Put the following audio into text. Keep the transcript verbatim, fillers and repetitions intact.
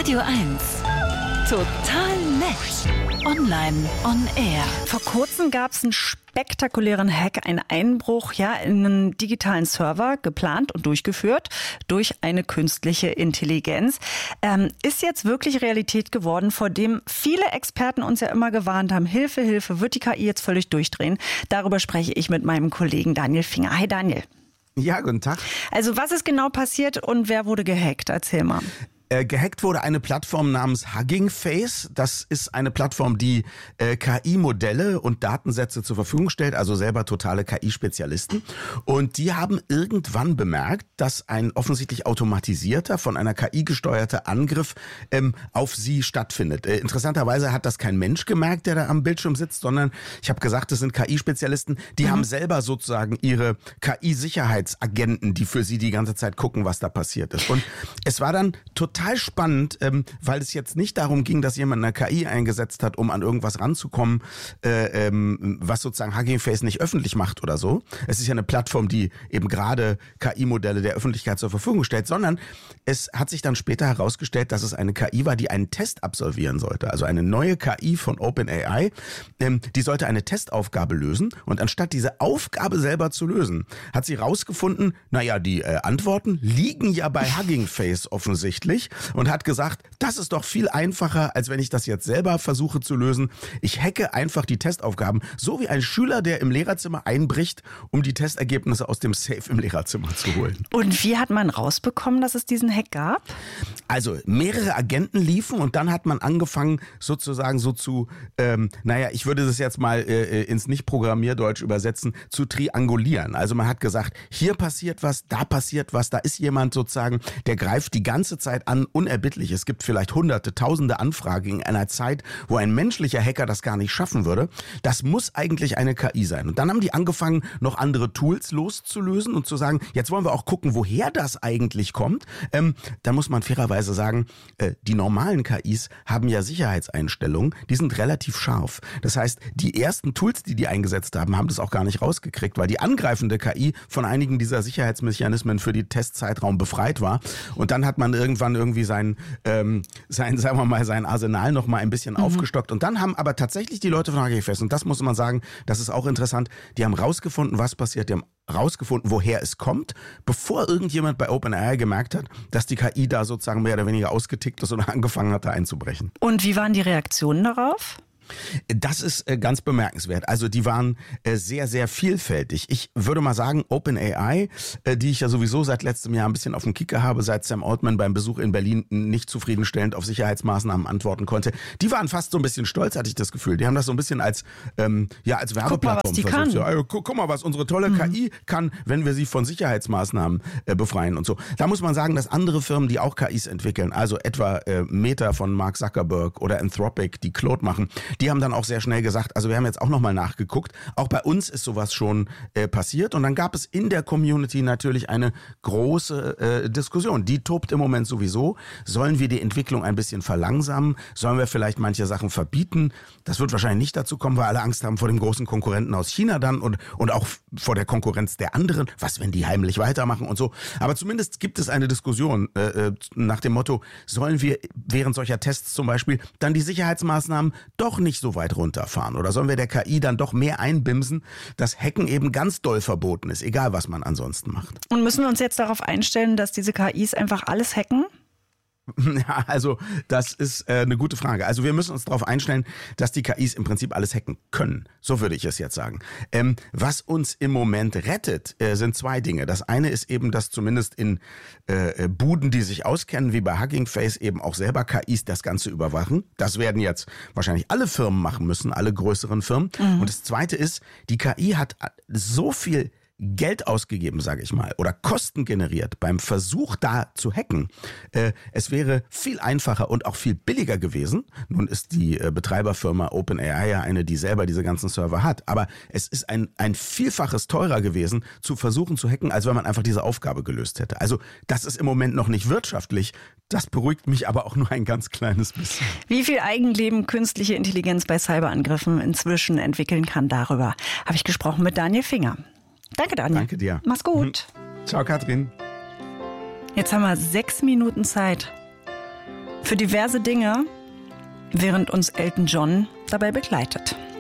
Radio eins. Total nett. Online on Air. Vor kurzem gab es einen spektakulären Hack, einen Einbruch ja, in einen digitalen Server, geplant und durchgeführt durch eine künstliche Intelligenz. Ähm, ist jetzt wirklich Realität geworden, vor dem viele Experten uns ja immer gewarnt haben. Hilfe, Hilfe, wird die K I jetzt völlig durchdrehen? Darüber spreche ich mit meinem Kollegen Daniel Finger. Hi Daniel. Ja, guten Tag. Also was ist genau passiert und wer wurde gehackt? Erzähl mal. Äh, gehackt wurde eine Plattform namens Hugging Face. Das ist eine Plattform, die äh, K I-Modelle und Datensätze zur Verfügung stellt, also selber totale K I-Spezialisten. Und die haben irgendwann bemerkt, dass ein offensichtlich automatisierter, von einer K I gesteuerter Angriff ähm, auf sie stattfindet. Äh, interessanterweise hat das kein Mensch gemerkt, der da am Bildschirm sitzt, sondern ich habe gesagt, das sind K I-Spezialisten, die mhm. haben selber sozusagen ihre K I-Sicherheitsagenten, die für sie die ganze Zeit gucken, was da passiert ist. Und es war dann total Total spannend, ähm, weil es jetzt nicht darum ging, dass jemand eine K I eingesetzt hat, um an irgendwas ranzukommen, äh, ähm, was sozusagen Hugging Face nicht öffentlich macht oder so. Es ist ja eine Plattform, die eben gerade K I-Modelle der Öffentlichkeit zur Verfügung stellt, sondern es hat sich dann später herausgestellt, dass es eine K I war, die einen Test absolvieren sollte. Also eine neue K I von OpenAI, ähm, die sollte eine Testaufgabe lösen und anstatt diese Aufgabe selber zu lösen, hat sie rausgefunden, naja, die äh, Antworten liegen ja bei Hugging Face offensichtlich. Und hat gesagt, das ist doch viel einfacher, als wenn ich das jetzt selber versuche zu lösen. Ich hacke einfach die Testaufgaben, so wie ein Schüler, der im Lehrerzimmer einbricht, um die Testergebnisse aus dem Safe im Lehrerzimmer zu holen. Und wie hat man rausbekommen, dass es diesen Hack gab? Also mehrere Agenten liefen und dann hat man angefangen sozusagen so zu, ähm, naja, ich würde das jetzt mal äh, ins Nicht-Programmierdeutsch übersetzen, zu triangulieren. Also man hat gesagt, hier passiert was, da passiert was, da ist jemand sozusagen, der greift die ganze Zeit an, unerbittlich. Es gibt vielleicht hunderte, tausende Anfragen in einer Zeit, wo ein menschlicher Hacker das gar nicht schaffen würde. Das muss eigentlich eine K I sein. Und dann haben die angefangen, noch andere Tools loszulösen und zu sagen, jetzt wollen wir auch gucken, woher das eigentlich kommt. Ähm, da muss man fairerweise sagen, äh, die normalen K Is haben ja Sicherheitseinstellungen, die sind relativ scharf. Das heißt, die ersten Tools, die die eingesetzt haben, haben das auch gar nicht rausgekriegt, weil die angreifende K I von einigen dieser Sicherheitsmechanismen für die Testzeitraum befreit war. Und dann hat man irgendwann irgendwie sein, ähm, sein, sagen wir mal, sein Arsenal noch mal ein bisschen mhm. aufgestockt. Und dann haben aber tatsächlich die Leute von Hugging Face, und das muss man sagen, das ist auch interessant, die haben rausgefunden, was passiert, die haben rausgefunden, woher es kommt, bevor irgendjemand bei OpenAI gemerkt hat, dass die K I da sozusagen mehr oder weniger ausgetickt ist und angefangen hat, da einzubrechen. Und wie waren die Reaktionen darauf? Das ist äh, ganz bemerkenswert. Also die waren äh, sehr, sehr vielfältig. Ich würde mal sagen, OpenAI, äh, die ich ja sowieso seit letztem Jahr ein bisschen auf dem Kicker habe, seit Sam Altman beim Besuch in Berlin nicht zufriedenstellend auf Sicherheitsmaßnahmen antworten konnte, die waren fast so ein bisschen stolz, hatte ich das Gefühl. Die haben das so ein bisschen als, ähm, ja, als Werbeplattform versucht. Kann. Ja, also, guck, guck mal, was unsere tolle mhm. K I kann, wenn wir sie von Sicherheitsmaßnahmen äh, befreien und so. Da muss man sagen, dass andere Firmen, die auch K Is entwickeln, also etwa äh, Meta von Mark Zuckerberg oder Anthropic, die Claude machen, die haben dann auch sehr schnell gesagt, also wir haben jetzt auch nochmal nachgeguckt, auch bei uns ist sowas schon äh, passiert und dann gab es in der Community natürlich eine große äh, Diskussion. Die tobt im Moment sowieso. Sollen wir die Entwicklung ein bisschen verlangsamen? Sollen wir vielleicht manche Sachen verbieten? Das wird wahrscheinlich nicht dazu kommen, weil alle Angst haben vor dem großen Konkurrenten aus China dann und, und auch vor der Konkurrenz der anderen. Was, wenn die heimlich weitermachen und so? Aber zumindest gibt es eine Diskussion äh, nach dem Motto, sollen wir während solcher Tests zum Beispiel dann die Sicherheitsmaßnahmen doch nicht so weit runterfahren? Oder sollen wir der K I dann doch mehr einbimsen, dass Hacken eben ganz doll verboten ist, egal was man ansonsten macht? Und müssen wir uns jetzt darauf einstellen, dass diese K Is einfach alles hacken? Ja, also das ist äh, eine gute Frage. Also wir müssen uns darauf einstellen, dass die K Is im Prinzip alles hacken können. So würde ich es jetzt sagen. Ähm, was uns im Moment rettet, äh, sind zwei Dinge. Das eine ist eben, dass zumindest in äh, Buden, die sich auskennen, wie bei Hugging Face, eben auch selber K Is das Ganze überwachen. Das werden jetzt wahrscheinlich alle Firmen machen müssen, alle größeren Firmen. Mhm. Und das zweite ist, die K I hat so viel Geld ausgegeben, sage ich mal, oder Kosten generiert beim Versuch da zu hacken. Äh, es wäre viel einfacher und auch viel billiger gewesen. Nun ist die äh, Betreiberfirma OpenAI ja eine, die selber diese ganzen Server hat. Aber es ist ein, ein Vielfaches teurer gewesen, zu versuchen zu hacken, als wenn man einfach diese Aufgabe gelöst hätte. Also das ist im Moment noch nicht wirtschaftlich. Das beruhigt mich aber auch nur ein ganz kleines bisschen. Wie viel Eigenleben künstliche Intelligenz bei Cyberangriffen inzwischen entwickeln kann, darüber habe ich gesprochen mit Daniel Finger. Danke, Daniel. Danke dir. Mach's gut. Ciao, Katrin. Jetzt haben wir sechs Minuten Zeit für diverse Dinge, während uns Elton John dabei begleitet.